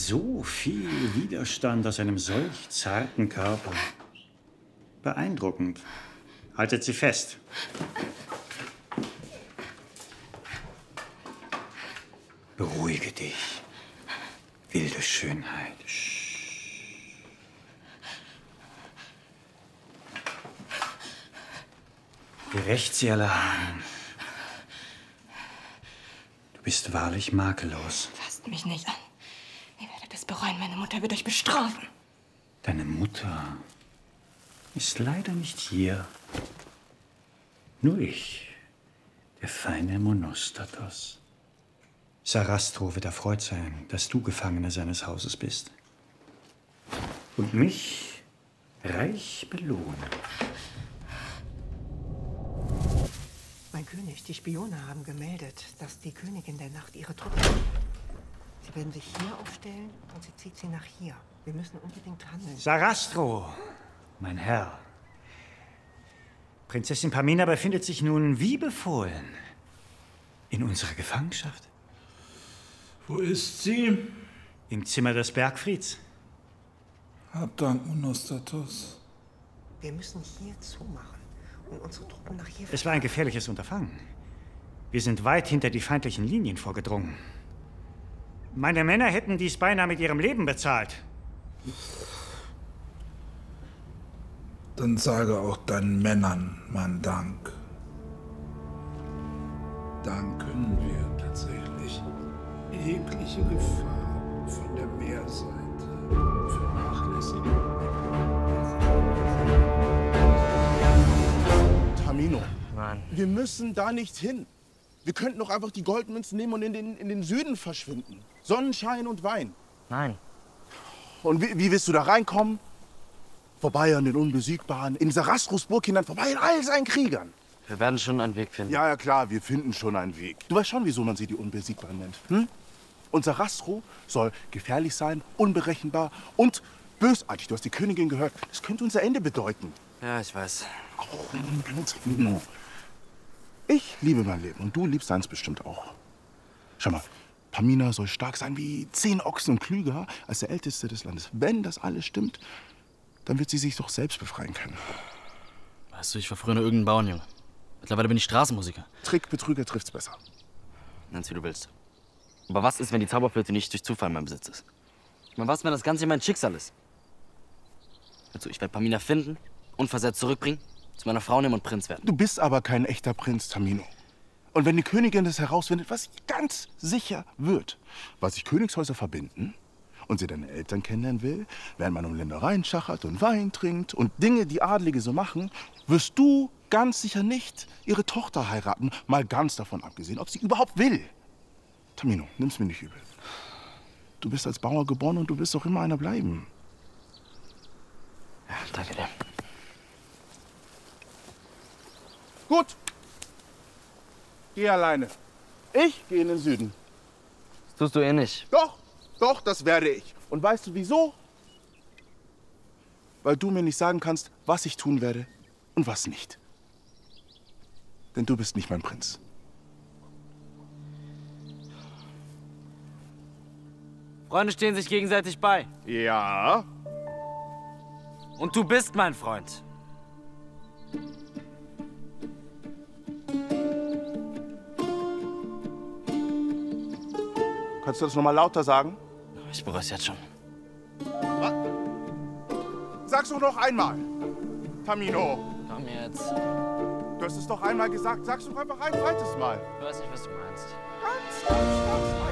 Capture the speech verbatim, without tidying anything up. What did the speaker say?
So viel Widerstand aus einem solch zarten Körper. Beeindruckend. Haltet sie fest. Beruhige dich, wilde Schönheit. Wie rächt sie alle Hahn. Du bist wahrlich makellos. Fasst mich nicht an. Ihr werdet es bereuen, meine Mutter wird euch bestrafen. Deine Mutter ist leider nicht hier. Nur ich, der feine Monostatos. Sarastro wird erfreut sein, dass du Gefangene seines Hauses bist. Und mich reich belohnen. Mein König, die Spione haben gemeldet, dass die Königin der Nacht ihre Truppen... Sie werden sich hier aufstellen und sie zieht sie nach hier. Wir müssen unbedingt handeln. Sarastro, mein Herr. Prinzessin Pamina befindet sich nun wie befohlen in unserer Gefangenschaft. Wo ist sie? Im Zimmer des Bergfrieds. Hab Dank, Monostatos. Wir müssen hier zumachen und unsere Truppen nach hier... Es war ein gefährliches Unterfangen. Wir sind weit hinter die feindlichen Linien vorgedrungen. Meine Männer hätten dies beinahe mit ihrem Leben bezahlt. Dann sage auch deinen Männern meinen Dank. Dann können wir tatsächlich jegliche Gefahr von der Meerseite vernachlässigen. Tamino, Mann. Wir müssen da nicht hin. Wir könnten doch einfach die Goldmünzen nehmen und in den, in den Süden verschwinden. Sonnenschein und Wein. Nein. Und wie, wie willst du da reinkommen? Vorbei an den Unbesiegbaren, in Sarastros Burg hinein, vorbei an all seinen Kriegern. Wir werden schon einen Weg finden. Ja, ja, klar, wir finden schon einen Weg. Du weißt schon, wieso man sie die Unbesiegbaren nennt. Hm? Und Sarastro soll gefährlich sein, unberechenbar und bösartig. Du hast die Königin gehört. Das könnte unser Ende bedeuten. Ja, ich weiß. Oh, ich liebe mein Leben und du liebst deins bestimmt auch. Schau mal, Pamina soll stark sein wie zehn Ochsen und klüger als der Älteste des Landes. Wenn das alles stimmt, dann wird sie sich doch selbst befreien können. Weißt du, ich war früher nur irgendein Bauernjunge. Mittlerweile bin ich Straßenmusiker. Trick, Betrüger trifft's besser. Nenn's wie du willst. Aber was ist, wenn die Zauberflöte nicht durch Zufall in meinem Besitz ist? Ich meine, was, wenn das Ganze mein Schicksal ist? Also, ich werde Pamina finden, unversehrt zurückbringen, zu meiner Frau nehmen und Prinz werden. Du bist aber kein echter Prinz, Tamino. Und wenn die Königin das herausfindet, was ganz sicher wird, was sich Königshäuser verbinden und sie deine Eltern kennenlernen will, während man um Ländereien schachert und Wein trinkt und Dinge, die Adlige so machen, wirst du ganz sicher nicht ihre Tochter heiraten, mal ganz davon abgesehen, ob sie überhaupt will. Tamino, nimm's mir nicht übel. Du bist als Bauer geboren und du wirst auch immer einer bleiben. Ja, danke dir. Gut. Geh alleine. Ich gehe in den Süden. Das tust du eh nicht. Doch, doch, das werde ich. Und weißt du wieso? Weil du mir nicht sagen kannst, was ich tun werde und was nicht. Denn du bist nicht mein Prinz. Freunde stehen sich gegenseitig bei. Ja. Und du bist mein Freund. Kannst du das noch mal lauter sagen? Ich bereue es jetzt schon. Was? Sag's doch noch einmal. Tamino. Komm jetzt. Du hast es doch einmal gesagt. Sag's doch einfach ein zweites Mal. Ich weiß nicht, was du meinst. Ganz, ganz, ganz